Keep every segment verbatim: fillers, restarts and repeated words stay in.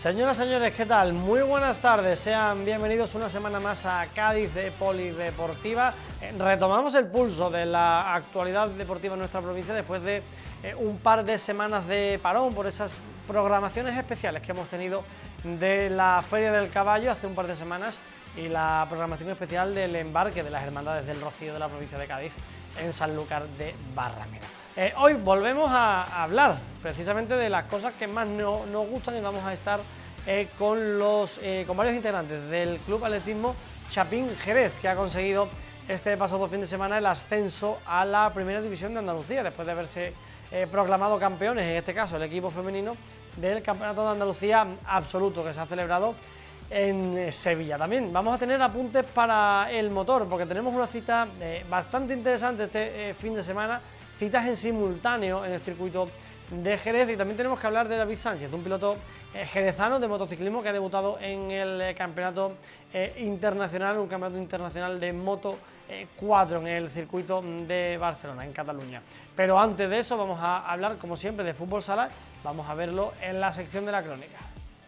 Señoras y señores, ¿qué tal? Muy buenas tardes, sean bienvenidos una semana más a Cádiz de Polideportiva. Eh, retomamos el pulso de la actualidad deportiva en nuestra provincia después de eh, un par de semanas de parón por esas programaciones especiales que hemos tenido de la Feria del Caballo hace un par de semanas y la programación especial del embarque de las Hermandades del Rocío de la provincia de Cádiz en Sanlúcar de Barrameda. Eh, hoy volvemos a hablar precisamente de las cosas que más no, nos gustan y vamos a estar eh, con, los, eh, con varios integrantes del Club Atletismo Chapín Jerez, que ha conseguido este pasado fin de semana el ascenso a la Primera División de Andalucía, después de haberse eh, proclamado campeones, en este caso el equipo femenino, del Campeonato de Andalucía Absoluto, que se ha celebrado en Sevilla. También vamos a tener apuntes para el motor, porque tenemos una cita eh, bastante interesante este eh, fin de semana, citas en simultáneo en el circuito de Jerez, y también tenemos que hablar de David Sánchez, un piloto eh, jerezano de motociclismo que ha debutado en el eh, campeonato eh, internacional, un campeonato internacional de Moto eh, cuatro en el circuito de Barcelona, en Cataluña. Pero antes de eso vamos a hablar, como siempre, de fútbol sala. Vamos a verlo en la sección de la crónica.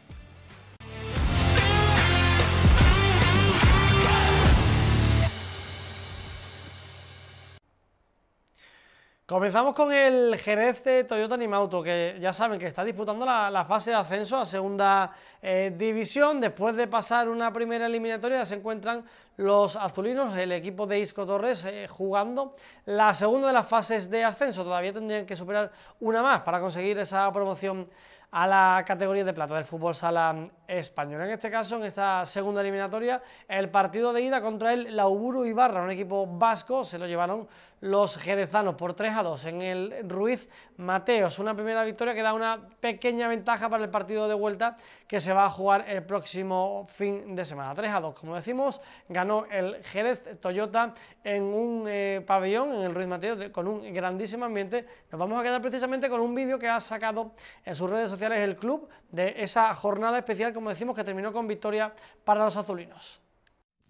Comenzamos con el Jerez de Toyota Animauto, que ya saben que está disputando la, la fase de ascenso a segunda eh, división. Después de pasar una primera eliminatoria se encuentran los azulinos, el equipo de Isco Torres, eh, jugando la segunda de las fases de ascenso. Todavía tendrían que superar una más para conseguir esa promoción a la categoría de plata del fútbol sala español. En este caso, en esta segunda eliminatoria, el partido de ida contra el Lauburu Ibarra, un equipo vasco, se lo llevaron los jerezanos por tres a dos en el Ruiz Mateos. Una primera victoria que da una pequeña ventaja para el partido de vuelta que se va a jugar el próximo fin de semana. tres a dos, como decimos, ganó el Jerez Toyota en un eh, pabellón, en el Ruiz Mateos, de, con un grandísimo ambiente. Nos vamos a quedar precisamente con un vídeo que ha sacado en sus redes sociales el club de esa jornada especial, como decimos, que terminó con victoria para los azulinos.